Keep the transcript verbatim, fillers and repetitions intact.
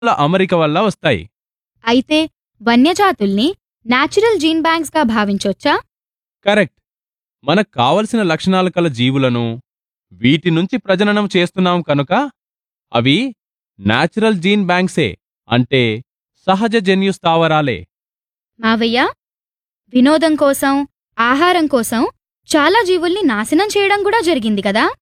అమరిక వల్ల వస్తాయి. అయితే వన్యజాతుల్ని న్యాచురల్ జీన్ బ్యాంక్స్గా భావించొచ్చా? కరెక్ట్. మనకు కావలసిన లక్షణాలు కల జీవులను వీటి నుంచి ప్రజననం చేస్తున్నాం కనుక అవి న్యాచురల్ జీన్ బ్యాంక్సే, అంటే సహజ జన్యు స్థావరాలే. మావయ్య, వినోదం కోసం, ఆహారం కోసం చాలా జీవుల్ని నాశనం చేయడం కూడా జరిగింది కదా?